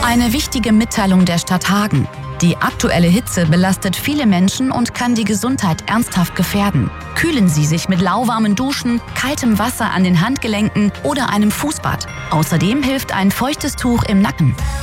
Eine wichtige Mitteilung der Stadt Hagen. Die aktuelle Hitze belastet viele Menschen und kann die Gesundheit ernsthaft gefährden. Kühlen Sie sich mit lauwarmen Duschen, kaltem Wasser an den Handgelenken oder einem Fußbad. Außerdem hilft ein feuchtes Tuch im Nacken.